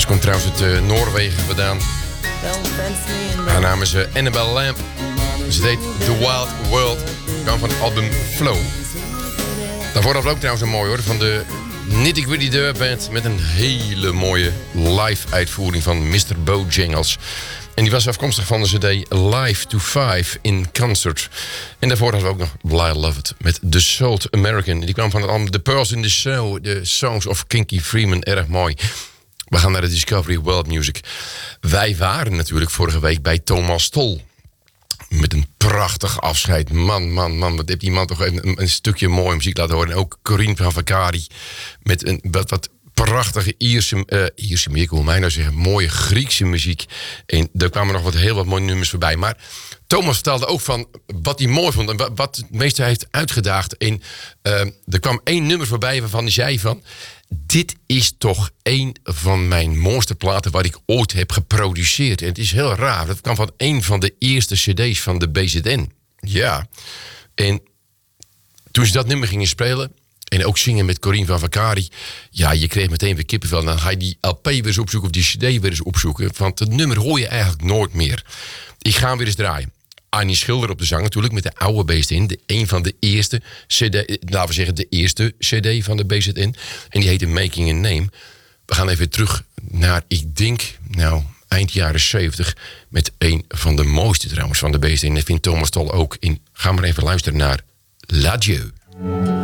komt trouwens uit Noorwegen vandaan. Haar naam is Annabelle Lamp. Ze heet The Wild World. Kwam van het album Flow. Daarvoor had ook trouwens een mooi hoor. Van de Nitty Gritty Dirt Band. Met een hele mooie live uitvoering van Mr. Bojangles. En die was afkomstig van de cd Live to Five in Concert. En daarvoor hadden we ook nog Bly Love It met The Salt American. Die kwam van het album The Pearls in the Snow. De Songs of Kinky Freeman. Erg mooi. We gaan naar de Discovery World Music. Wij waren natuurlijk vorige week bij Thomas Tol. Met een prachtig afscheid. Man. Wat heeft die man toch een stukje mooie muziek laten horen. En ook Corinne van Vakari. Met een wat prachtige Ierse muziek. Hoe mij nou zeggen. Mooie Griekse muziek. En er kwamen nog heel wat mooie nummers voorbij. Maar Thomas vertelde ook van wat hij mooi vond. En wat het meeste heeft uitgedaagd. En er kwam 1 nummer voorbij waarvan hij zei van... Dit is toch een van mijn mooiste platen waar ik ooit heb geproduceerd. En het is heel raar. Dat kwam van een van de eerste cd's van de BZN. Ja. En toen ze dat nummer gingen spelen... en ook zingen met Corinne van Vakari... ja, je kreeg meteen weer kippenvel. Dan ga je die LP weer eens opzoeken of die cd weer eens opzoeken. Want het nummer hoor je eigenlijk nooit meer. Ik ga hem weer eens draaien. Annie Schilder op de zang natuurlijk, met de oude BZN. Een van de eerste cd, laten we zeggen de eerste cd van de BZN. En die heette Making a Name. We gaan even terug naar, ik denk, eind jaren 70... met een van de mooiste trouwens van de BZN. Dat vindt Thomas Tol ook in. Ga maar even luisteren naar L'Adieu.